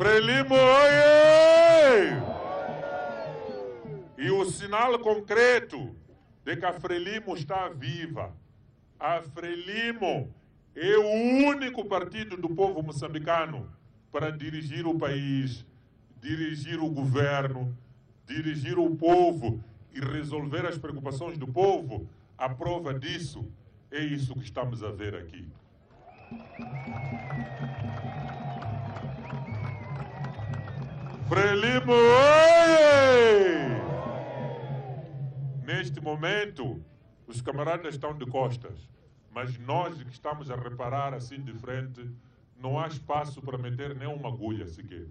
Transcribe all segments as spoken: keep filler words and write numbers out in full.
Frelimo, oiê! E o sinal concreto de que a Frelimo está viva. A Frelimo é o único partido do povo moçambicano para dirigir o país, dirigir o governo, dirigir o povo e resolver as preocupações do povo. A prova disso é isso que estamos a ver aqui. Frelimo, oi! Neste momento, os camaradas estão de costas, mas nós que estamos a reparar assim de frente, não há espaço para meter nem uma agulha sequer.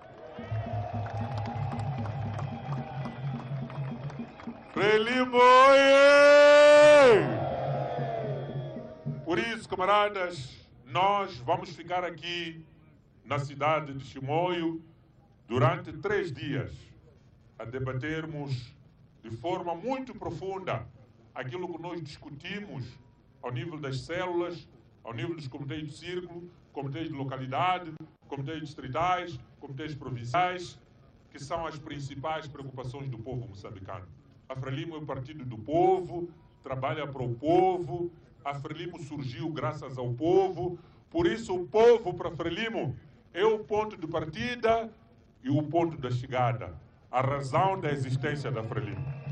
Frelimo, oi! Por isso, camaradas, nós vamos ficar aqui na cidade de Chimoio durante três dias a debatermos de forma muito profunda aquilo que nós discutimos ao nível das células, ao nível dos comitês de círculo, comitês de localidade, comitês distritais, comitês provinciais, que são as principais preocupações do povo moçambicano. A Frelimo é o partido do povo, trabalha para o povo, a Frelimo surgiu graças ao povo, por isso o povo para a Frelimo é o ponto de partida e o ponto da chegada, a razão da existência da Frelimo.